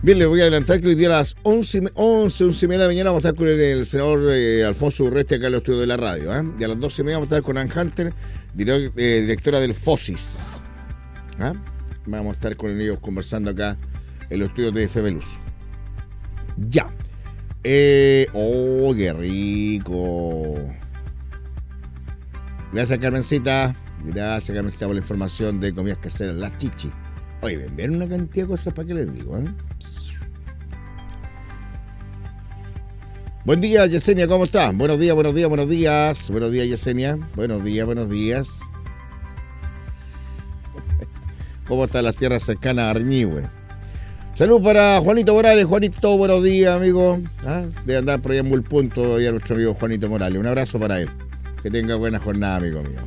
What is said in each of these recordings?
Bien, les voy a adelantar que hoy día a las 11 y media de la mañana vamos a estar con el senador Alfonso Urresti acá en los estudios de la radio. Y a las 12 y media vamos a estar con Ann Hunter, directora del FOSIS. Vamos a estar con ellos conversando acá en los estudios de FEMELUS. Ya. ¡Qué rico! Gracias, Carmencita. Gracias, Carmencita, por la información de comidas caseras, las chichi. Oye, me enviaron una cantidad de cosas para que les digo, Buen día, Yesenia, ¿cómo estás? Buenos días. Buenos días, Yesenia. Buenos días. ¿Cómo están las tierras cercanas a Arñihue? Salud para Juanito Morales. Juanito, buenos días, amigo. Debe andar por ahí en Mulpunto todavía nuestro amigo Juanito Morales. Un abrazo para él. Que tenga buena jornada, amigo mío.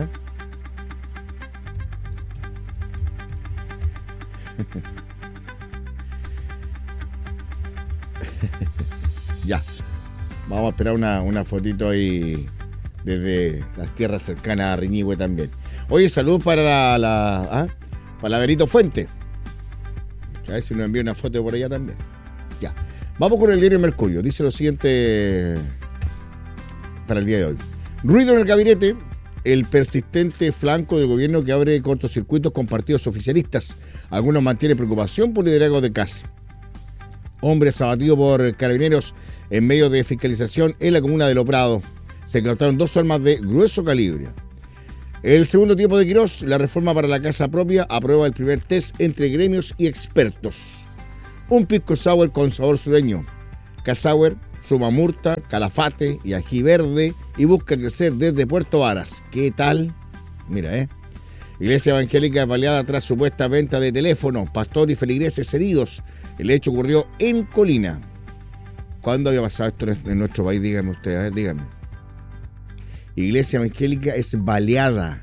Ya. Vamos a esperar una fotito ahí desde las tierras cercanas a Arñihue también. Oye, salud para para Benito Fuente. A ver si nos envía una foto por allá también. Ya. Vamos con el diario Mercurio. Dice lo siguiente para el día de hoy. Ruido en el gabinete. El persistente flanco del gobierno que abre cortocircuitos con partidos oficialistas. Algunos mantienen preocupación por liderazgo de Kast. Hombres abatidos por carabineros en medio de fiscalización en la comuna de Lo Prado. Se incautaron 2 armas de grueso calibre. El segundo tiempo de Quirós, la reforma para la casa propia, aprueba el primer test entre gremios y expertos. Un pisco sour con sabor sureño. Casauer suma murta, calafate y ají verde y busca crecer desde Puerto Varas. ¿Qué tal? Mira, Iglesia evangélica baleada tras supuesta venta de teléfonos. Pastor y feligreses heridos. El hecho ocurrió en Colina. ¿Cuándo había pasado esto en nuestro país? Dígame usted, a ver, dígame. Iglesia evangélica es baleada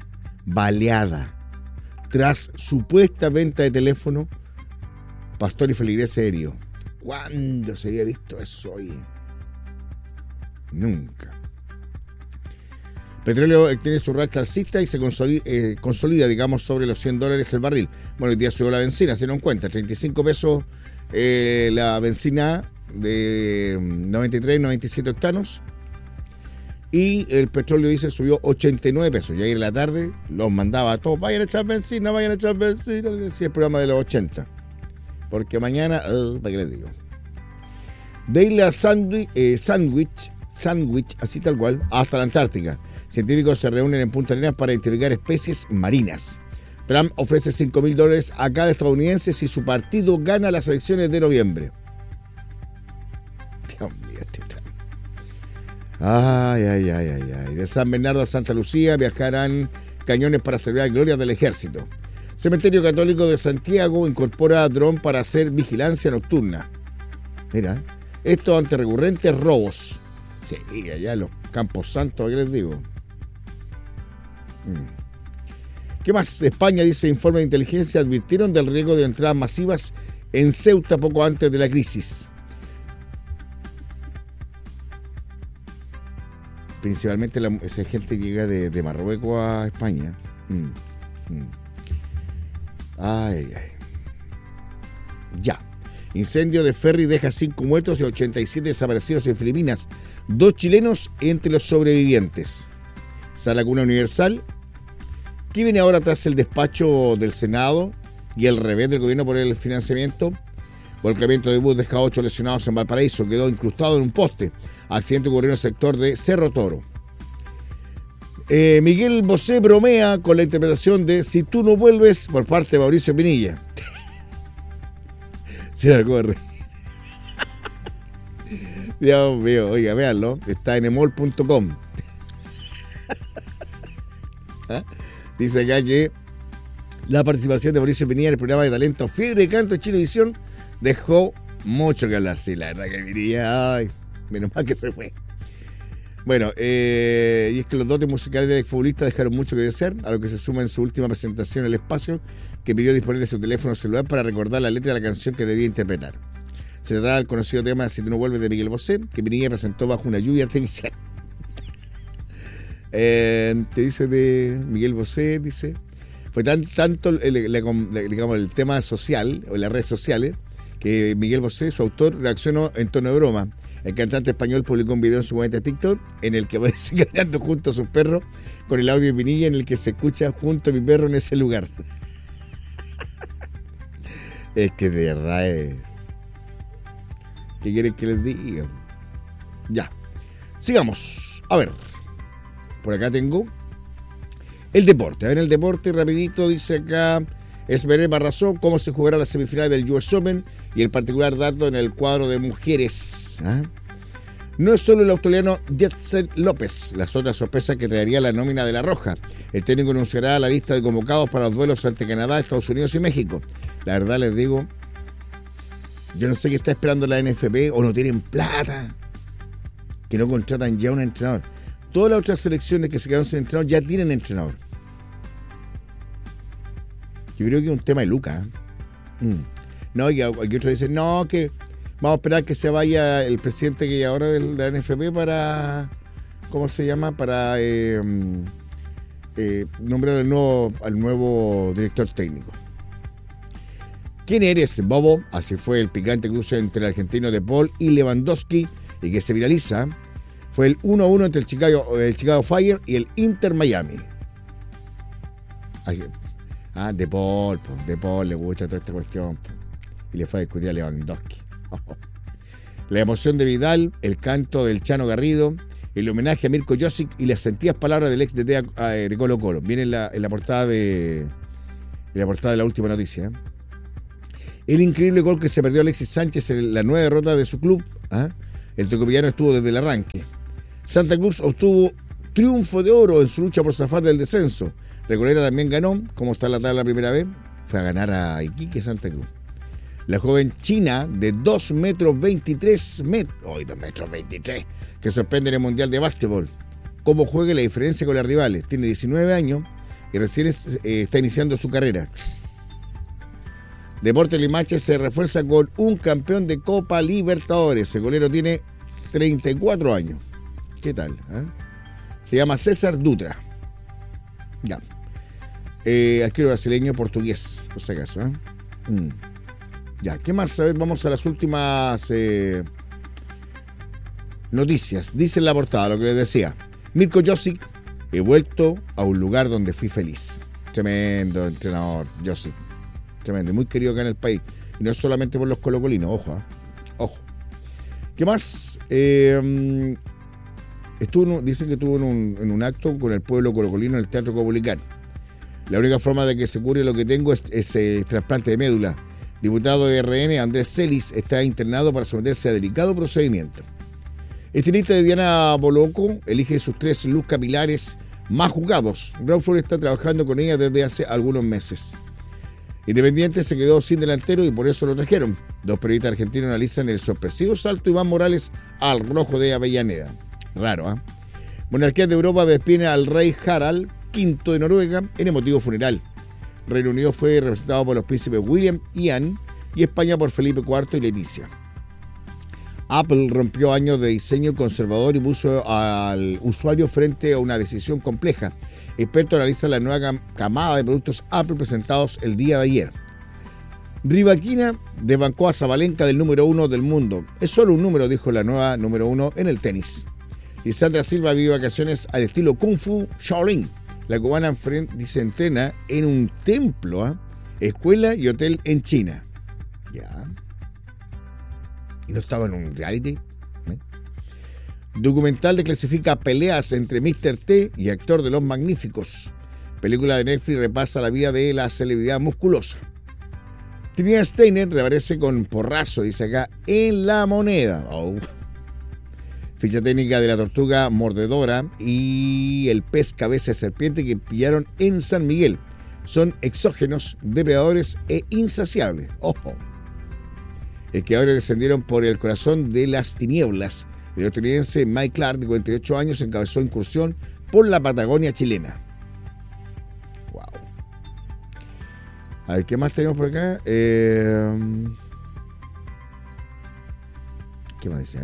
tras supuesta venta de teléfono. Pastor y feligreses heridos. ¿Cuándo se había visto eso hoy? Nunca. Petróleo tiene su racha alcista y se consolida, digamos, sobre los $100 el barril. Bueno, hoy día subió la benzina, se nos cuenta, 35 pesos la benzina de 93, 97 octanos. Y el petróleo diésel subió 89 pesos. Y ayer en la tarde los mandaba a todos, vayan a echar benzina, decía el programa de los 80. Porque mañana, ¿para qué les digo? Deila Sandwich, así tal cual, hasta la Antártica. Científicos se reúnen en Punta Arenas para identificar especies marinas. Trump ofrece $5,000 a cada estadounidense si su partido gana las elecciones de noviembre. Dios mío, este Trump. Ay. De San Bernardo a Santa Lucía viajarán cañones para celebrar glorias del ejército. Cementerio Católico de Santiago incorpora dron para hacer vigilancia nocturna. Mira, esto ante recurrentes robos. Sí, allá en los Campos Santos, ¿qué les digo? ¿Qué más? España, dice informe de inteligencia, advirtieron del riesgo de entradas masivas en Ceuta poco antes de la crisis. Principalmente esa gente llega de Marruecos a España. Ay. Ya. Incendio de ferry deja 5 muertos y 87 desaparecidos en Filipinas. 2 chilenos entre los sobrevivientes. Sala Cuna Universal. ¿Qué viene ahora tras el despacho del Senado y el revés del gobierno por el financiamiento? Volcamiento de bus deja 8 lesionados en Valparaíso. Quedó incrustado en un poste. Accidente ocurrió en el sector de Cerro Toro. Miguel Bosé bromea con la interpretación de Si tú no vuelves por parte de Mauricio Pinilla. Se la corre. Dios mío, oiga, véanlo. Está en emol.com. Dice acá que la participación de Mauricio Pinilla en el programa de talento Fiebre de Canto de Chilevisión dejó mucho que hablar. Sí, la verdad que Pinilla, ay, menos mal que se fue. Bueno, y es que los dotes musicales del exfutbolista dejaron mucho que desear, a lo que se suma en su última presentación El Espacio, que pidió disponer de su teléfono celular para recordar la letra de la canción que debía interpretar. Se trataba del conocido tema Si tú no vuelves de Miguel Bosé, que Pinilla presentó bajo una lluvia artificial. Te dice de Miguel Bosé, dice, fue tanto digamos, el tema social, o las redes sociales, que Miguel Bosé, su autor, reaccionó en tono de broma. El cantante español publicó un video en su cuenta de TikTok en el que aparece caminando junto a sus perros con el audio de Pinilla en el que se escucha junto a mi perro en ese lugar. Es que de verdad es... ¿Qué quieren que les diga? Ya. Sigamos. A ver. Por acá tengo el deporte. A ver, el deporte rapidito dice acá... Esmeré Barrazón, cómo se jugará la semifinal del US Open y el particular dato en el cuadro de mujeres. ¿Ah? No es solo el australiano Jetsen López, las otras sorpresas que traería la nómina de La Roja. El técnico anunciará la lista de convocados para los duelos ante Canadá, Estados Unidos y México. La verdad les digo, yo no sé qué está esperando la NFP o no tienen plata, que no contratan ya un entrenador. Todas las otras selecciones que se quedaron sin entrenador ya tienen entrenador. Yo creo que es un tema de lucas. No, y otros dicen, no, que vamos a esperar que se vaya el presidente que hay ahora de la NFP para, ¿cómo se llama? Para nombrar al nuevo director técnico. ¿Quién eres, bobo? Así fue el picante cruce entre el argentino De Paul y Lewandowski, y que se viraliza. Fue el 1-1 entre el Chicago Fire y el Inter Miami. De Paul le gusta toda esta cuestión. Y le fue a discutir a Lewandowski. La emoción de Vidal, el canto del Chano Garrido, el homenaje a Mirko Josic y las sentidas palabras del ex DT de Colo Colo. Viene en la portada de la última noticia. El increíble gol que se perdió Alexis Sánchez en la nueva derrota de su club. El tocopillano estuvo desde el arranque. Santa Cruz obtuvo triunfo de oro en su lucha por zafar del descenso. Recoleta también ganó, como está en la tabla la primera vez, fue a ganar a Iquique Santa Cruz. La joven china de 2,23 metros, hoy 2,23 que sorprende en el Mundial de Básquetbol. Cómo juega la diferencia con las rivales. Tiene 19 años y recién está iniciando su carrera. Deportes Limache se refuerza con un campeón de Copa Libertadores. El golero tiene 34 años. ¿Qué tal? Se llama César Dutra. Ya. Arquero brasileño portugués, por si acaso. Ya, ¿qué más? A ver, vamos a las últimas noticias. Dice en la portada lo que les decía. Mirko Josic, he vuelto a un lugar donde fui feliz. Tremendo entrenador, Josic. Tremendo, muy querido acá en el país. Y no solamente por los colocolinos, ojo. ¿Qué más? Dicen que estuvo en un acto con el pueblo colocolino en el Teatro Copulicán. La única forma de que se cure lo que tengo es trasplante de médula. Diputado de RN, Andrés Celis, está internado para someterse a delicado procedimiento. Estilista de Diana Boloco elige sus 3 luz capilares más jugados. Browford está trabajando con ella desde hace algunos meses. Independiente se quedó sin delantero y por eso lo trajeron. 2 periodistas argentinos analizan el sorpresivo salto de Iván Morales al rojo de Avellaneda. Raro, Monarquías de Europa despiden al rey Harald V de Noruega en emotivo funeral. Reino Unido fue representado por los príncipes William y Anne y España por Felipe IV y Leticia. Apple rompió años de diseño conservador y puso al usuario frente a una decisión compleja. Expertos analizan la nueva camada de productos Apple presentados el día de ayer. Rivaquina desbancó a Zabalenka del número 1 del mundo. Es solo un número, dijo la nueva número 1 en el tenis. Y Sandra Silva vive vacaciones al estilo Kung Fu Shaolin. La cubana dice entrena en un templo, escuela y hotel en China. Ya. Y no estaba en un reality. Documental desclasifica peleas entre Mr. T y actor de Los Magníficos. Película de Netflix repasa la vida de la celebridad musculosa. Trinidad Steiner reaparece con porrazo, dice acá, en La Moneda. Ficha técnica de la tortuga mordedora y el pez cabeza de serpiente que pillaron en San Miguel. Son exógenos, depredadores e insaciables. Ojo. Esquiadores descendieron por el corazón de las tinieblas. El estadounidense Mike Clark, de 48 años, encabezó incursión por la Patagonia chilena. Wow. A ver, ¿qué más tenemos por acá? ¿Qué más dice?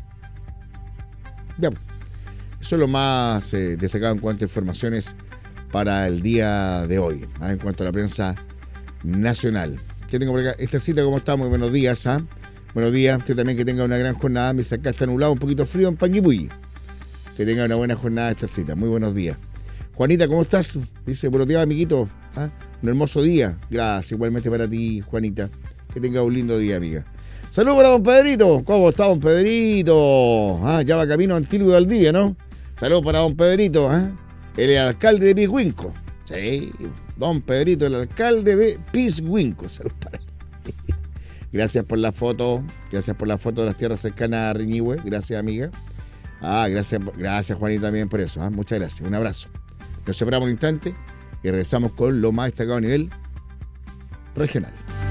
Ya, eso es lo más destacado en cuanto a informaciones para el día de hoy, en cuanto a la prensa nacional. ¿Qué tengo por acá? Estercita, ¿cómo está? Muy buenos días. Buenos días, usted también que tenga una gran jornada. Me dice acá está nublado, un poquito frío en Panguipulli. Que tenga una buena jornada Estercita, muy buenos días. Juanita, ¿cómo estás? Dice, buenos días, amiguito. Un hermoso día. Gracias, igualmente para ti, Juanita. Que tenga un lindo día, amiga. Saludos para don Pedrito. ¿Cómo está don Pedrito? Ya va camino a Antigua y Valdivia, ¿no? Saludos para don Pedrito, el alcalde de Pisguinco. Sí, don Pedrito, el alcalde de Pisguinco. Saludos para él. Gracias por la foto. Gracias por la foto de las tierras cercanas a Riñihue. Gracias, amiga. Gracias, Juanita, también por eso. Muchas gracias. Un abrazo. Nos separamos un instante y regresamos con lo más destacado a nivel regional.